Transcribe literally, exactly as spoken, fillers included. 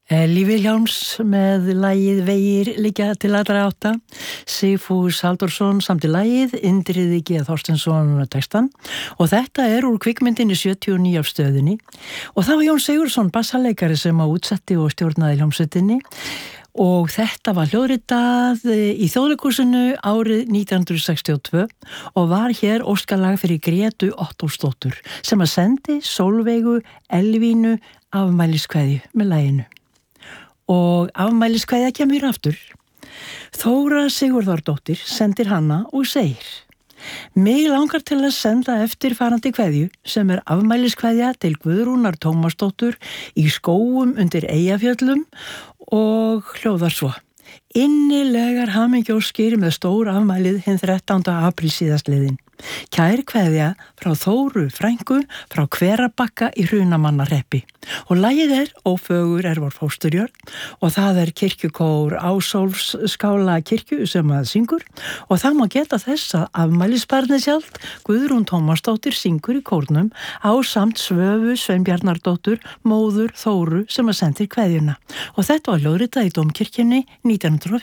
Elli Vilhjálms með lagið Vegir liggja til allra átta, Sigfús Halldórsson samdi lagið, Indriði G. Þorsteinsson textan og þetta er úr kvikmyndinni sjötíu og níu af Stöðinni og það var Jón Sigurðsson bassaleikari sem að útsetti og stjórnaði hljómsveitinni og þetta var hljóðritað í Þjóðleikhúsinu árið nítján hundruð sextíu og tvö og var hér óskalag fyrir Grétu Ottósdóttur sem að sendi Sólveigu Elvínu afmæliskveðju með laginu. Og afmæliskveðja kemur aftur. Þóra Sigurðardóttir sendir hana og segir: Mig langar til að senda eftirfarandi kveðju sem er afmæliskveðja til Guðrúnar Tómasdóttur í skógum undir Eyjafjöllum og hljóðar svo: Innilegar hamingjóskir með stór afmælið hinn þrettánda apríl síðastliðinn. Kær kveðja frá Þóru frænku frá Hverabakka í Hrunamannarhreppi og lagið er Ófögur er vor fósturjörn og það er kirkjukór Ásólfsskála kirkju sem að syngur og það má geta þess að afmælisbarnið sjálft Guðrún Tómasdóttir syngur í kórnum ásamt Svövu Sveinbjarnardóttur móður Þóru sem að sendir kveðjuna og þetta var hljóðritað í Dómkirkjunni nítján hundruð og